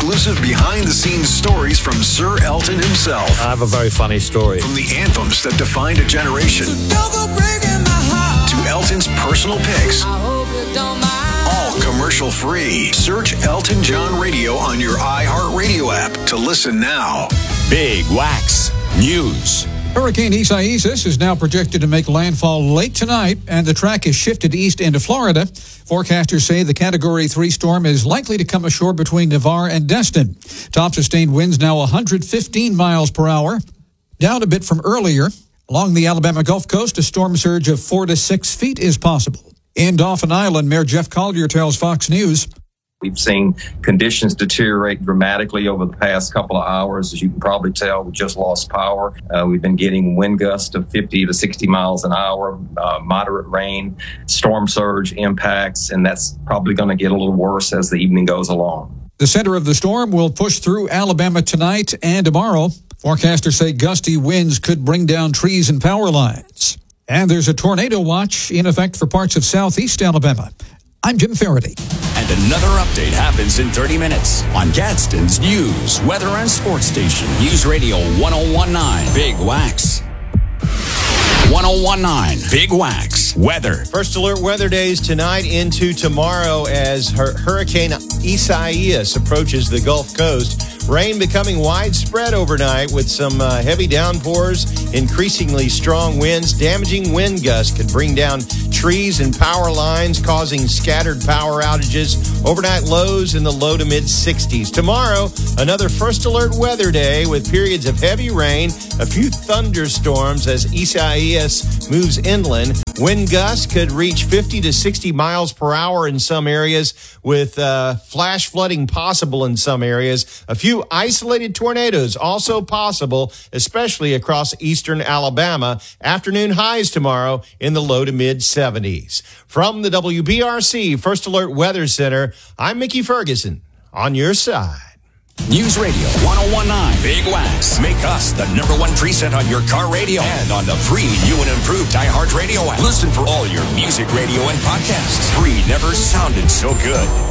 exclusive behind-the-scenes stories from Sir Elton himself. I have a very funny story. From the anthems that defined a generation to Elton's personal picks. All commercial-free. Search Elton John Radio on your iHeartRadio app to listen now. Big Wax News. Hurricane Isaias is now projected to make landfall late tonight, and the track is shifted east into Florida. Forecasters say the Category 3 storm is likely to come ashore between Navarre and Destin. Top sustained winds now 115 miles per hour, down a bit from earlier. Along the Alabama Gulf Coast, a storm surge of 4 to 6 feet is possible. In Dauphin Island, Mayor Jeff Collier tells Fox News, we've seen conditions deteriorate dramatically over the past couple of hours. As you can probably tell, we just lost power. We've been getting wind gusts of 50 to 60 miles an hour, moderate rain, storm surge impacts, and that's probably going to get a little worse as the evening goes along. The center of the storm will push through Alabama tonight and tomorrow. Forecasters say gusty winds could bring down trees and power lines. And there's a tornado watch in effect for parts of southeast Alabama. I'm Jim Faraday. And another update happens in 30 minutes on Gadsden's News, Weather, and Sports Station. News Radio 1019 Big Wax. 1019 Big Wax Weather. First alert weather days tonight into tomorrow as Hurricane Isaias approaches the Gulf Coast. Rain becoming widespread overnight with some heavy downpours, increasingly strong winds. Damaging wind gusts could bring down trees and power lines, causing scattered power outages. Overnight lows in the low to mid-60s. Tomorrow, another first alert weather day with periods of heavy rain, a few thunderstorms as Isaias moves inland. Wind gusts could reach 50 to 60 miles per hour in some areas, with flash flooding possible in some areas. A few isolated tornadoes also possible, especially across eastern Alabama. Afternoon highs tomorrow in the low to mid-70s. From the WBRC First Alert Weather Center, I'm Mickey Ferguson on your side. News Radio 1019 Big Wax. Make us the #1 preset on your car radio and on the free new and improved iHeartRadio app. Listen for all your music, radio, and podcasts. Free never sounded so good.